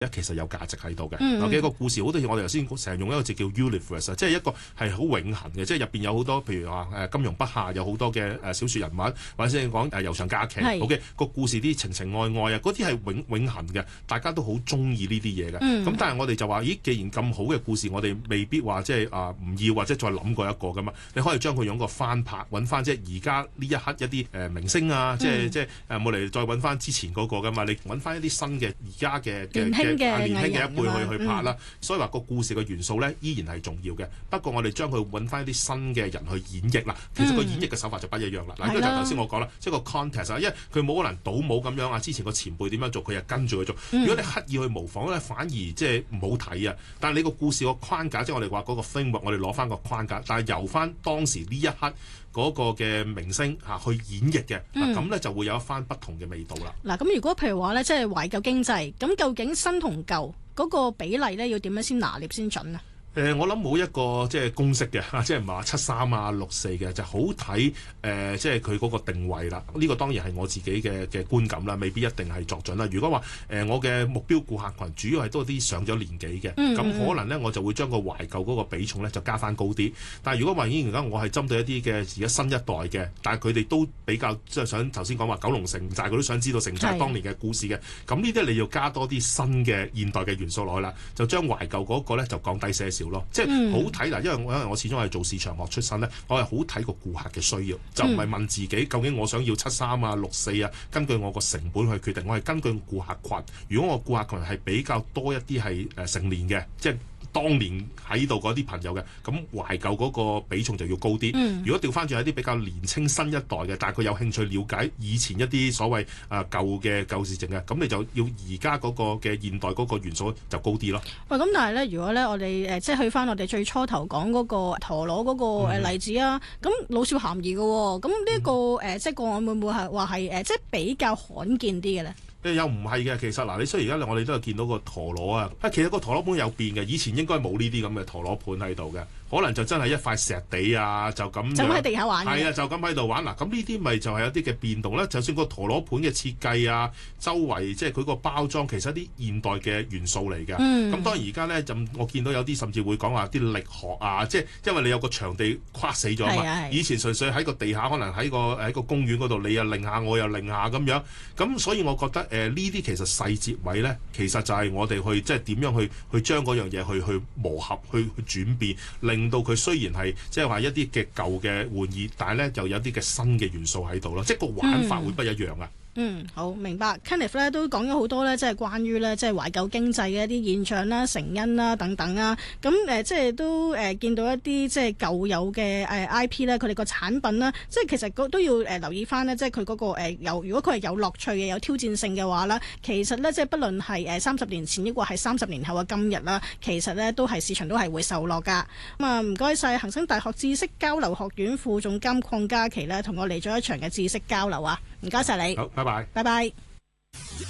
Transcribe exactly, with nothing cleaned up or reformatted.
其實有價值喺度嘅。 嗯、 OK， 個故事好多時我哋頭先成日用一個字叫 universe， 即係一個係好永恆嘅，即係入邊有好多譬如話誒金庸筆下有好多嘅誒小説人物，或者講誒悠長假期。OK， 個故事啲情情愛愛啊，嗰啲係永永恆嘅，大家都好中意呢啲嘢嘅。咁、嗯、但係我哋就話，咦，既然咁好嘅故事，我哋未必話即係啊唔要或者再諗過一個噶嘛？你可以將佢用個翻拍，揾翻即係而家呢一刻一啲誒、呃、明星啊，嗯、即係即係誒冇嚟再揾翻之前嗰個噶嘛？你揾翻一啲新嘅而家嘅嘅年輕嘅年輕嘅一輩去去拍啦。 嗯、 所以話個故事嘅元素咧依然係重要嘅。不過我哋將佢揾翻一啲新嘅人去演繹啦。其實個演繹嘅手法就不一樣啦。嗱、嗯，呢個就頭先我講啦，即係個 context 啊，因為佢冇可能倒模咁樣啊。之前個前輩點樣做，佢又跟住佢做。如果你刻意去模仿咧，反而即係唔好睇啊。但係你個故事個框架，即係我哋話嗰個 framework，我哋攞翻個框架，但係由翻當時呢一刻嗰個嘅明星嚇去演繹嘅，咁咧、嗯、就會有一番不同嘅味道啦。 嗱，咁如果譬如話咧，即係懷舊經濟，咁究竟新同舊嗰個比例咧，要點樣先拿捏先準啊？ 誒、呃，我諗冇一個即係公式嘅，即係唔係話七三啊六四嘅，就好睇誒、呃，即係佢嗰個定位啦。呢、這個當然係我自己嘅嘅觀感啦，未必一定係作準啦。如果話誒、呃、我嘅目標顧客群主要係多啲上咗年紀嘅，咁、嗯、可能咧我就會將個懷舊嗰個比重咧就加翻高啲。但係如果話依然而家我係針對一啲嘅而家新一代嘅，但係佢哋都比較即係想頭先講話九龍城寨，佢都想知道城寨當年嘅故事嘅。咁呢啲你要加多啲新嘅現代嘅元素落去啦，就將懷舊嗰個咧就降低些少。即係好睇嗱，因為我因為我始終係做市場學出身咧，我係好睇個顧客嘅需要，就唔係問自己究竟我想要七三啊六四啊，根據我個成本去決定，我係根據顧客群。如果我顧客群係比較多一啲係誒成年嘅，即係當年喺度嗰啲朋友嘅，咁懷舊嗰個比重就要高啲。嗯、如果調翻轉係啲比較年青新一代嘅，但係佢有興趣了解以前一啲所謂啊舊嘅舊事情嘅，咁你就要而家嗰個嘅現代嗰個元素就高啲咯。 喂，咁但係咧，如果咧我哋誒即係去翻我哋最初頭講嗰個陀螺嗰個誒例子啊，咁、嗯、老少咸宜嘅喎，咁呢一個誒、嗯、即係個案會唔會係話係誒即係比較罕見啲嘅咧？ 誒又唔係嘅，其實嗱，你雖然而家我哋都有見到個陀螺啊，啊其實個陀螺盤有變嘅，以前應該冇呢啲咁嘅陀螺盤喺度嘅。可能就真係一塊石地啊，就咁就喺地下玩嘅。係啊，就咁喺度玩嗱。咁呢啲咪就係有啲嘅變動啦。就算個陀螺盤嘅設計啊，周圍即係佢個包裝，其實一啲現代嘅元素嚟嘅。咁、嗯、當然而家咧，就我見到有啲甚至會講話啲力學啊，即係因為你有個場地框死咗嘛。啊、以前純粹喺個地下，可能喺個喺個公園嗰度，你又擰下，我又擰下咁樣。咁所以我覺得誒呢啲其實細節位咧，其實就係我哋去即係點樣去去將嗰樣嘢去去磨合，去去轉變，令到佢雖然係即係話一啲嘅舊嘅玩意，但係咧就有啲嘅新嘅元素喺度咯，即係個玩法會不一樣啊。 嗯，好明白。Kenneth 咧都講咗好多咧，即係關於咧即係懷舊經濟嘅一啲現象啦、成因啦等等啊。咁誒、呃，即係都誒、呃、見到一啲即係舊有嘅誒 I P 咧，佢哋個產品啦，即係其實都要誒、呃、留意翻咧，即係佢嗰個誒有、呃，如果佢係有樂趣嘅、有挑戰性嘅話啦，其實咧即係不論係誒三十年前抑或係三十年後嘅今日啦，其實咧都係市場都係會受落噶。咁啊，唔該晒恒生大學知識交流學院副總監鄺嘉琪咧，同我嚟咗一場嘅知識交流啊！唔該晒你。 好，拜拜。 拜拜。